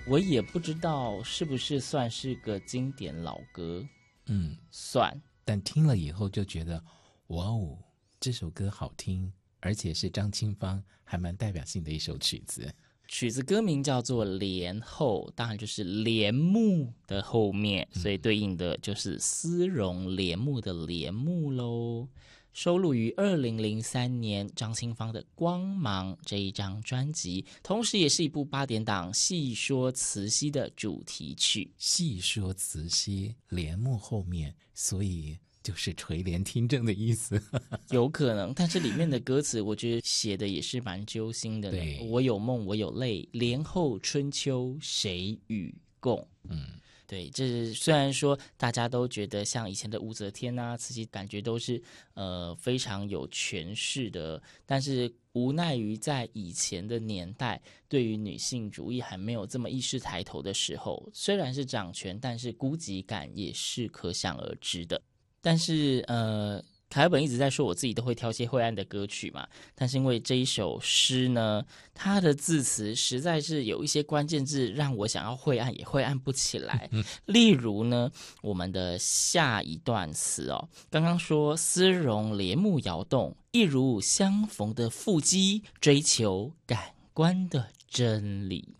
我也不知道是不是算是个经典老歌，算。 但听了以后就觉得，哇哦，这首歌好听，而且是张清芳还蛮代表性的一首曲子。 曲子歌名叫做《帘后》，当然就是帘幕的后面，所以对应的就是丝绒帘幕的帘幕咯。收录于2003年张清芳的《光芒》这一张专辑，同时也是一部8点档戏说慈禧的主题曲。 戏说慈禧，帘幕后面，所以就是垂帘听政的意思。 有可能，但是里面的歌词我觉得写的也是蛮揪心的。 对， 我有梦我有泪，帘后春秋谁与共。对，这虽然说大家都觉得像以前的武则天啊、慈禧，感觉都是非常有权势的，但是无奈于在以前的年代，对于女性主义还没有这么意识抬头的时候，虽然是掌权，但是孤寂感也是可想而知的。但是凯尔本一直在说我自己都会挑些灰暗的歌曲嘛，但是因为这一首诗呢，它的字词实在是有一些关键字让我想要灰暗也灰暗不起来。例如呢，我们的下一段词哦，刚刚说丝绒帘幕摇动，一如相逢的腹肌，追求感官的真理。